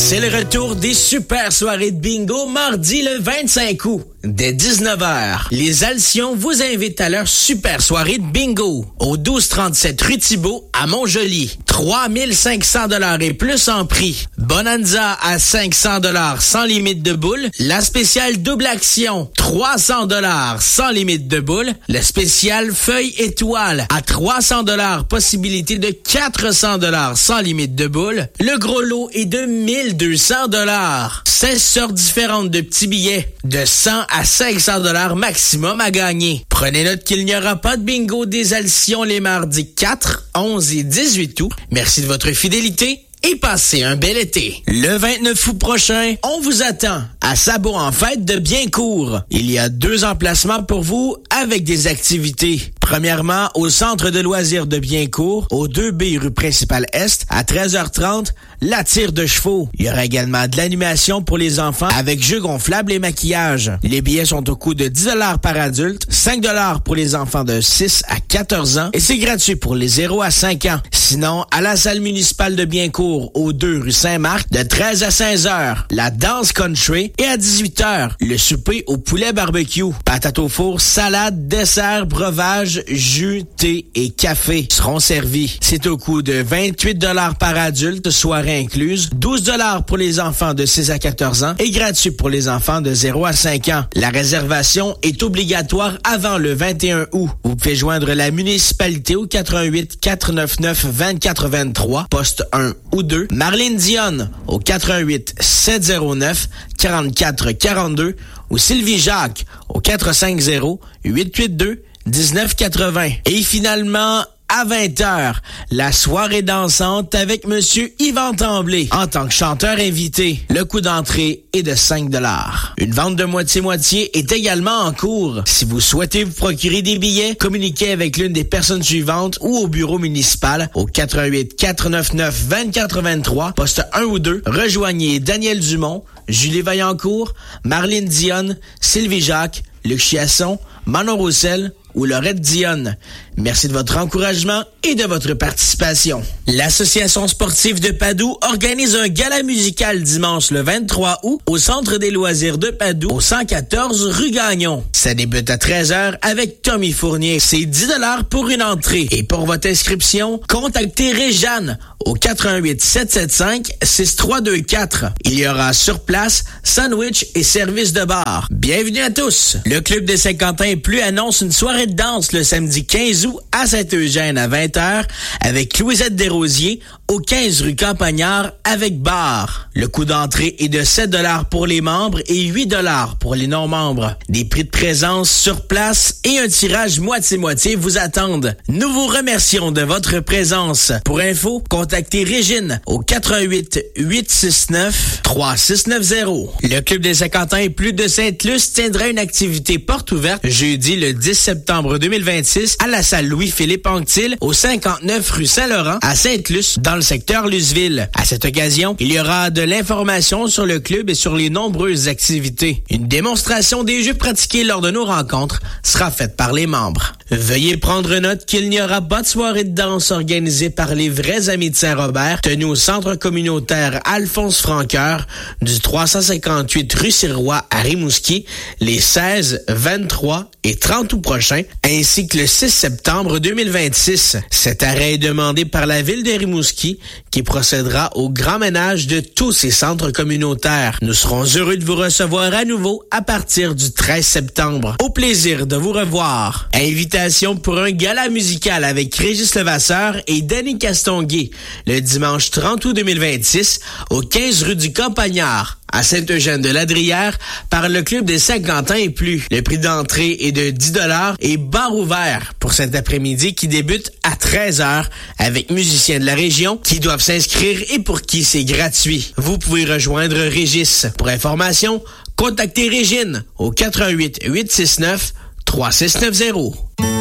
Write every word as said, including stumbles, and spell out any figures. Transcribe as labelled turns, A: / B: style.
A: C'est le retour des super soirées de bingo mardi le vingt-cinq août. Dès dix-neuf heures, les Alcions vous invitent à leur super soirée de bingo au douze trente-sept rue Thibault à Montjoly. trois mille cinq cents dollars et plus en prix. Bonanza à cinq cents dollars sans limite de boules. La spéciale double action, trois cents dollars sans limite de boules. Le spécial feuille étoile à trois cents dollars, possibilité de quatre cents dollars sans limite de boules. Le gros lot est de mille deux cents dollars. seize sortes différentes de petits billets de cent à cinq cents dollars maximum à gagner. Prenez note qu'il n'y aura pas de bingo des Alcions les mardis quatre, onze et dix-huit août. Merci de votre fidélité et passez un bel été. Le vingt-neuf août prochain, on vous attend à Sabot en fête de Biencourt. Il y a deux emplacements pour vous avec des activités. Premièrement, au centre de loisirs de Biencourt, au deux B rue principale Est, à treize heures trente, la tire de chevaux. Il y aura également de l'animation pour les enfants avec jeux gonflables et maquillage. Les billets sont au coût de dix dollars par adulte, cinq dollars pour les enfants de six à quatorze ans et c'est gratuit pour les zéro à cinq ans. Sinon, à la salle municipale de Biencourt, au deux rue Saint-Marc, de treize à seize heures, la danse country et à dix-huit heures, le souper au poulet barbecue. Patates au four, salade, dessert, breuvage, jus, thé et café seront servis. C'est au coût de vingt-huit dollars par adulte, soirée incluse, douze dollars pour les enfants de six à quatorze ans et gratuit pour les enfants de zéro à cinq ans. La réservation est obligatoire avant le vingt et un août. Vous pouvez joindre la municipalité au quatre un huit, quatre neuf neuf, vingt-quatre vingt-trois, poste un ou deux. Marlène Dionne au quatre un huit, sept zéro neuf, quarante-quatre quarante-deux ou Sylvie Jacques au quatre cinq zéro, huit huit deux, dix-neuf quatre-vingts. Et finalement, à vingt heures, la soirée dansante avec Monsieur Yvan Tremblay en tant que chanteur invité. Le coût d'entrée est de cinq dollars. Une vente de moitié-moitié est également en cours. Si vous souhaitez vous procurer des billets, communiquez avec l'une des personnes suivantes ou au bureau municipal au quatre un huit, quatre neuf neuf, vingt-quatre vingt-trois, poste un ou deux. Rejoignez Daniel Dumont, Julie Vaillancourt, Marlène Dionne, Sylvie Jacques, Luc Chiasson, Manon Roussel ou Laurette Dionne. Merci de votre encouragement et de votre participation. L'Association sportive de Padoue organise un gala musical dimanche le vingt-trois août au Centre des loisirs de Padoue, au cent quatorze rue Gagnon. Ça débute à treize heures avec Tommy Fournier. C'est dix dollars pour une entrée. Et pour votre inscription, contactez Réjeanne au quatre un huit, sept sept cinq, six trois deux quatre. Il y aura sur place sandwich et service de bar. Bienvenue à tous. Le Club des Saint-Quentin et plus annonce une soirée de danse le samedi quinze août à Saint-Eugène à vingt heures avec Louisette Desrosiers au quinze rue Campagnard avec bar. Le coût d'entrée est de sept dollars pour les membres et huit dollars pour les non-membres. Des prix de présence sur place et un tirage moitié-moitié vous attendent. Nous vous remercions de votre présence. Pour info, contactez Régine au quatre un huit, huit six neuf, trois six neuf zéro. Le Club des Saint-Quentin et plus de Sainte-Luce tiendra une activité porte ouverte jeudi le dix septembre deux mille vingt-six à la salle Louis-Philippe Anctil au cinquante-neuf rue Saint-Laurent à Sainte-Luce dans le secteur Luceville. À cette occasion, il y aura de l'information sur le club et sur les nombreuses activités. Une démonstration des jeux pratiqués lors de nos rencontres sera faite par les membres. Veuillez prendre note qu'il n'y aura pas de soirée de danse organisée par les vrais amis de Saint-Robert, tenue au centre communautaire Alphonse Franqueur du trois cent cinquante-huit rue Sirois à Rimouski les seize, vingt-trois et trente août prochains, ainsi que le six septembre deux mille vingt-six. Cet arrêt est demandé par la ville de Rimouski qui procédera au grand ménage de tous ces centres communautaires. Nous serons heureux de vous recevoir à nouveau à partir du treize septembre. Au plaisir de vous revoir. Invitation pour un gala musical avec Régis Levasseur et Danny Castonguay le dimanche trente août deux mille vingt-six au quinze rue du Campagnard à Saint-Eugène-de-Ladrière par le Club des Saint-Quentin et plus. Le prix d'entrée est de dix dollars et bar ouvert pour cet après-midi qui débute à treize heures avec musiciens de la région qui doivent s'inscrire et pour qui c'est gratuit. Vous pouvez rejoindre Régis. Pour information, contactez Régine au quatre un huit, huit six neuf, trois six neuf zéro.